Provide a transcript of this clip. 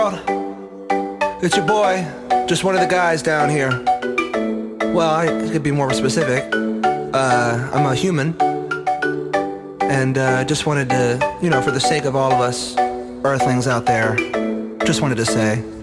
It's your boy, just one of the guys down here. Well, I could be more specific. I'm a human, and just wanted to, for the sake of all of us Earthlings out there, just wanted to say